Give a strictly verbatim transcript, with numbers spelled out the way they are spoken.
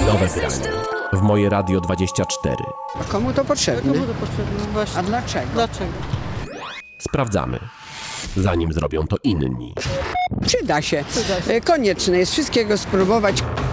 Nowe granie w Moje Radio dwadzieścia cztery. A komu to potrzebne? Komu to potrzebne? Właśnie. A dlaczego? Dlaczego? Sprawdzamy, zanim zrobią to inni. Przyda się. Przyda się. Konieczne jest wszystkiego spróbować.